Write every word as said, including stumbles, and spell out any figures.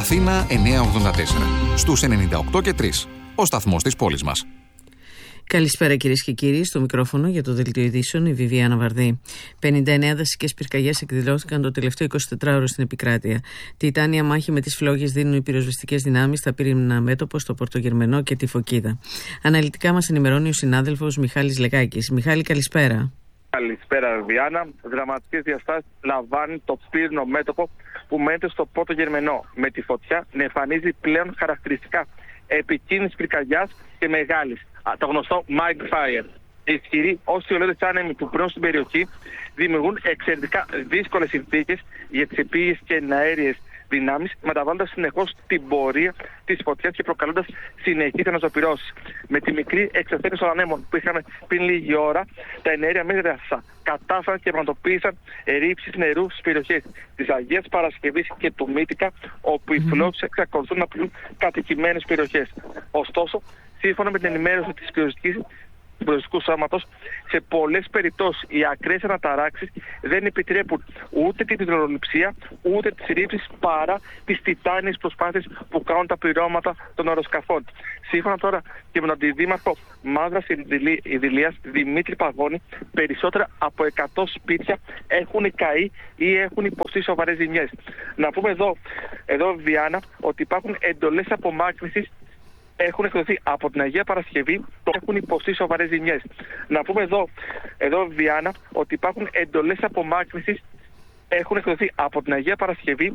Αθήνα εννιακόσια ογδόντα τέσσερα. Στους ενενήντα οκτώ και τρία. Ο σταθμός της πόλης μας. Καλησπέρα κυρίες και κύριοι. Στο μικρόφωνο για το Δελτίο Ειδήσεων η Βιβιάνα Βαρδί. πενήντα εννέα δασικές πυρκαγιές εκδηλώθηκαν το τελευταίο εικοσιτετράωρο στην επικράτεια. Τιτάνια μάχη με τις φλόγες δίνουν οι πυροσβεστικές δυνάμεις στα πύριννα μέτωπο στο Πορτογερμενό και τη Φωκίδα. Αναλυτικά μας ενημερώνει ο συνάδελφος Μιχάλης Λεκάκης. Μιχάλη, καλησπέρα. Καλησπέρα, Βιβιάνα. Δραματικές διαστάσεις λαμβάνει το πύρινο μέτωπο που μένεται στο Πορτογερμενό, με τη φωτιά να εμφανίζει πλέον χαρακτηριστικά επικίνδυνης πυρκαγιάς και μεγάλης. Το γνωστό Mike Fire. Οι ισχυροί οσιολέδες άνεμοι που πλέον στην περιοχή δημιουργούν εξαιρετικά δύσκολες συνθήκες για τις επίγειες και εναέριες δυνάμεις, μεταβάλλοντας συνεχώς την πορεία της φωτιάς και προκαλώντας συνεχείς αναζωπυρώσεις. Με τη μικρή εξασθένωση των ανέμων που είχαμε πριν λίγη ώρα, τα εναέρια μέτρα κατάφεραν και πραγματοποίησαν ρήψεις νερού στις περιοχές της Αγίας Παρασκευής και του Μύτικα, όπου οι φλόγες εξακολουθούν να πληρούν κατοικημένες περιοχές. Ωστόσο, σύμφωνα με την ενημέρωση της πυροσβεστικής του πυροσβεστικού σώματος, σε πολλές περιπτώσεις οι ακραίες αναταράξεις δεν επιτρέπουν ούτε την υδροληψία ούτε τις ρήψεις παρά τις τιτάνιες προσπάθειες που κάνουν τα πληρώματα των αεροσκαφών. Σύμφωνα τώρα και με τον αντιδήμαρχο Μάδρας Ιδηλίας Δημήτρη Παγώνη, περισσότερα από εκατό σπίτια έχουν καεί ή έχουν υποστεί σοβαρές ζημιές. Να πούμε εδώ, εδώ Βιάννα, ότι υπάρχουν εντολές απομάκρυνσης. Έχουν εκδοθεί από την Αγία Παρασκευή, το έχουν υποστεί σοβαρές ζημιές. Να πούμε εδώ, εδώ Βιάννα, ότι υπάρχουν εντολές απομάκρυνσης. Έχουν εκδοθεί από την Αγία Παρασκευή,